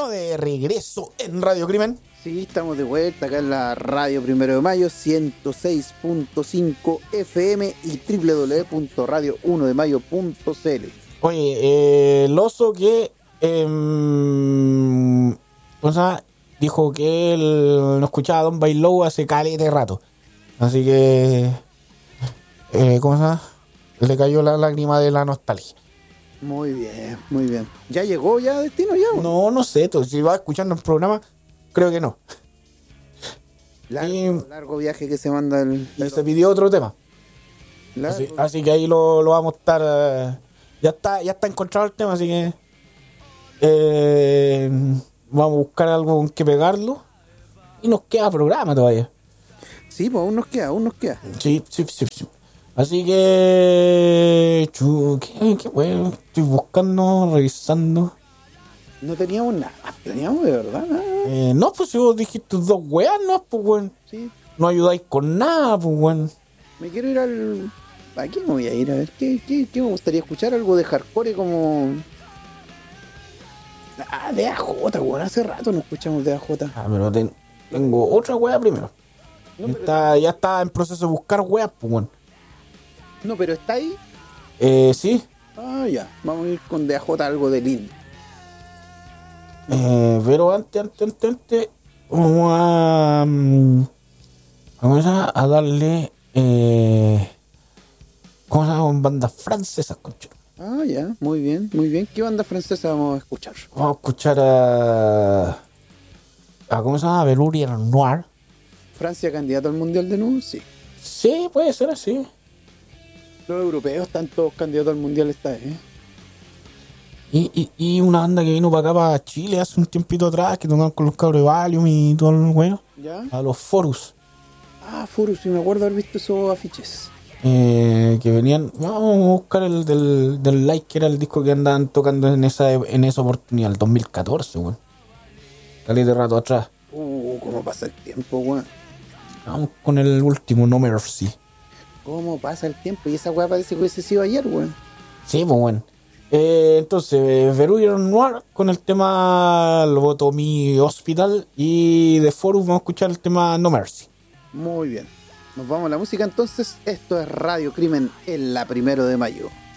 estamos de regreso en Radio Crimen. Sí, estamos de vuelta acá en la Radio 1 de Mayo, 106.5 FM y www.radio1demayo.cl. Oye, el oso que o sea, dijo que él no escuchaba a Don Bailou hace caleta de rato. Así que ¿cómo se llama? Le cayó la lágrima de la nostalgia. Muy bien, muy bien. ¿Ya llegó ya Destino ya? No sé, si va escuchando el programa, creo que no. Largo viaje que se manda y se pidió otro tema. Así que ahí lo vamos a estar. Ya está encontrado el tema, así que vamos a buscar algo con que pegarlo. Y nos queda programa todavía. Sí, pues aún nos queda. Sí. Así que qué bueno, estoy buscando, revisando. No teníamos nada, teníamos de verdad nada. No, pues si vos dijiste dos weas, no, pues weón. Sí. No ayudáis con nada, pues weón. Me quiero ir al... ¿A qué me voy a ir? A ver, ¿qué me gustaría escuchar? Algo de hardcore como... de AJ, weón. Hace rato no escuchamos de AJ. Pero tengo otra wea primero. No, ya está en proceso de buscar weas, pues weón. No, pero ¿está ahí? Sí. Ah, ya. Vamos a ir con de AJ algo de Lin. Pero antes vamos a darle ¿cómo se llaman? Bandas francesas, concha. Ah, ya, muy bien. ¿Qué banda francesa vamos a escuchar? Vamos a escuchar a ¿cómo se llama? Velourier Noir. ¿Francia candidato al Mundial de nuevo? Sí. Sí, puede ser así. Los europeos están todos candidatos al Mundial esta vez, Y una banda que vino para acá, para Chile, hace un tiempito atrás, que tocaban con los cabros de Valium y todo el bueno. ¿Ya? A los Forus. Ah, Forus, sí me acuerdo haber visto esos afiches. Que venían, vamos a buscar el del Like, que era el disco que andaban tocando en esa oportunidad, el 2014, weón. Dale de rato atrás. Cómo pasa el tiempo, weón. Vamos con el último, No Mercy. Cómo pasa el tiempo, y esa weá parece que hubiese sido ayer, weón. Sí, pues bueno. Entonces, Velourier Noir con el tema Lobotomy Hospital, y de Forus vamos a escuchar el tema No Mercy. Muy bien. Nos vamos a la música entonces. Esto es Radio Crimen en la 1 de Mayo.